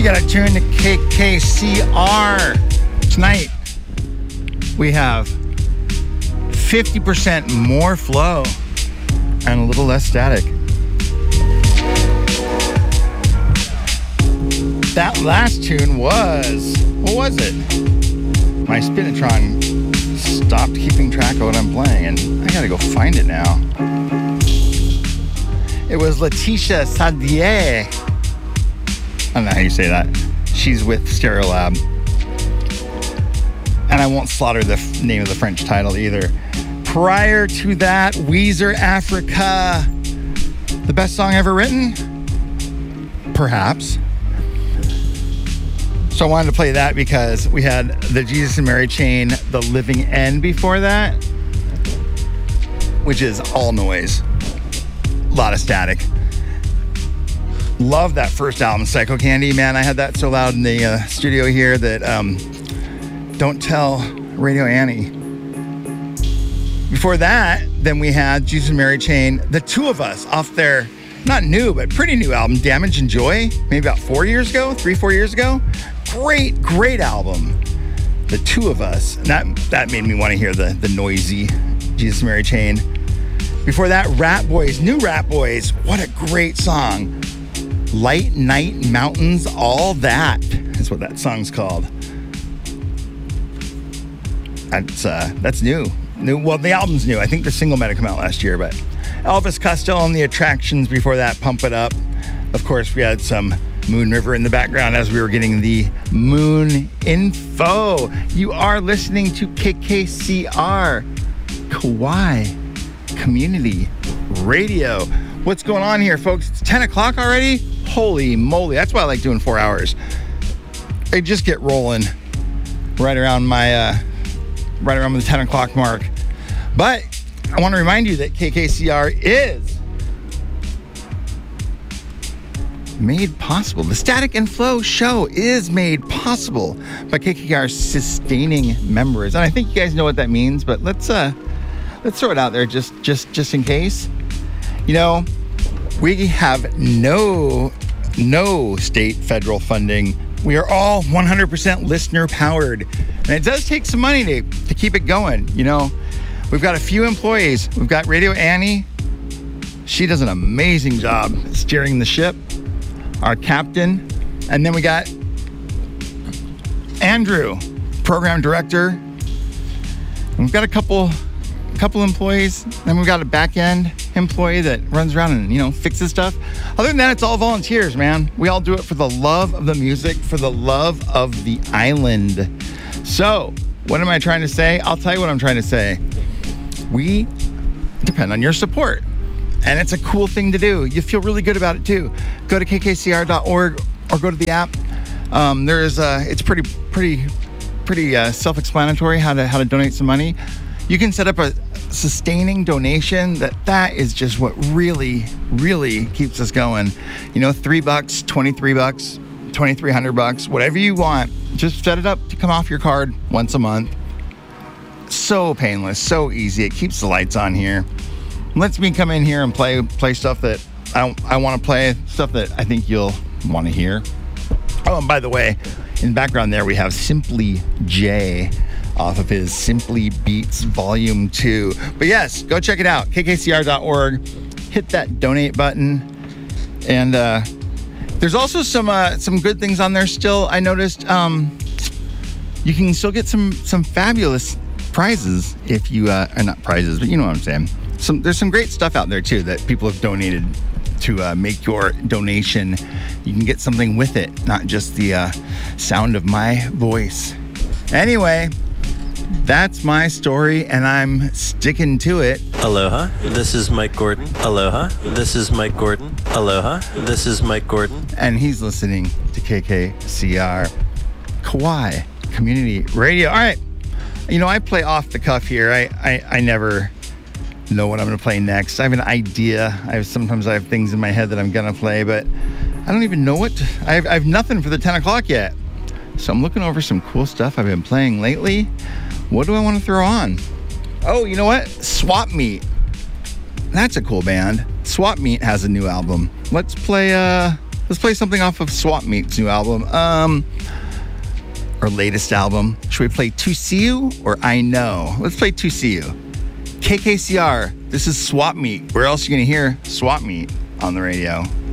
gotta tune to KKCR. Tonight, we have 50% more flow and a little less static. That last tune was, what was it? My Spinitron stopped keeping track of what I'm playing, and I gotta go find it now. It was Letitia Sadier. I don't know how you say that. She's with Stereolab. And I won't slaughter the name of the French title either. Prior to that, Weezer Africa. The best song ever written? Perhaps. So I wanted to play that because we had the Jesus and Mary Chain, The Living End before that, which is all noise. A lot of static. Love that first album, Psycho Candy. Man, I had that so loud in the studio here that don't tell Radio Annie. Before that, then we had Jesus and Mary Chain, The Two of Us, off their, not new, but pretty new album, Damage and Joy, maybe about 4 years ago, 3-4 years ago. Great album. The Two of Us. And that made me want to hear the noisy Jesus and Mary Chain. Before that, Rat Boys, new Rat Boys. What a great song. Light Night Mountains, All That is what that song's called. That's new. Well, the album's new. I think the single might have come out last year, but Elvis Costello and the Attractions before that, Pump It Up. Of course, we had some Moon River in the background as we were getting the moon info. You are listening to KKCR, Kauai Community Radio. What's going on here, folks? It's 10 o'clock already? Holy moly. That's why I like doing 4 hours. I just get rolling right around the 10 o'clock mark. But I want to remind you that KKCR is made possible. The Static and Flow show is made possible by KKCR's sustaining members. And I think you guys know what that means, but let's throw it out there just in case. You know, we have no state, federal funding. We are all 100% listener powered. And it does take some money to keep it going. You know, we've got a few employees. We've got Radio Annie. She does an amazing job steering the ship. Our captain. And then we got Andrew, program director. And we've got a couple employees. Then we've got a back end employee that runs around and, you know, fixes stuff. Other than that, it's all volunteers, man. We all do it for the love of the music, for the love of the island. So, what am I trying to say? I'll tell you what I'm trying to say. We depend on your support. And it's a cool thing to do. You feel really good about it too. Go to kkcr.org or go to the app. It's pretty self-explanatory how to donate some money. You can set up a sustaining donation. That is just what really keeps us going. You know, $3, $23, $2,300, whatever you want. Just set it up to come off your card once a month. So painless, so easy. It keeps the lights on here. Lets me come in here and play stuff that I want to play, stuff that I think you'll want to hear. Oh, and by the way, in the background there we have Simply J off of his Simply Beats Volume 2. But yes, go check it out, kkcr.org. Hit that donate button. And there's also some good things on there still. I noticed you can still get some fabulous prizes if you, not prizes, but you know what I'm saying. There's some great stuff out there too that people have donated to make your donation. You can get something with it, not just the sound of my voice. Anyway, that's my story, and I'm sticking to it. Aloha, this is Mike Gordon. Aloha, this is Mike Gordon. Aloha, this is Mike Gordon. And he's listening to KKCR, Kauai Community Radio. All right, you know, I play off the cuff here. I never know what I'm going to play next. I have an idea. Sometimes I have things in my head that I'm going to play, but I don't even know what. I have nothing for the 10 o'clock yet. So I'm looking over some cool stuff I've been playing lately. What do I want to throw on? Oh, you know what? Swap Meet. That's a cool band. Swap Meet has a new album. Let's play Let's play something off of Swap Meet's new album. Or latest album. Should we play To See You or I Know? Let's play To See You. KKCR, this is Swap Meet. Where else are you going to hear Swap Meet on the radio?